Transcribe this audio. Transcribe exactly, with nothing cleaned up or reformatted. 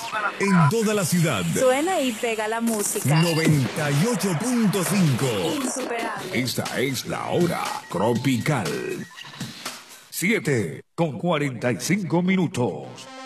En toda la ciudad. Suena y pega la música. noventa y ocho punto cinco. Insuperable. Esta es la hora tropical. siete con cuarenta y cinco minutos.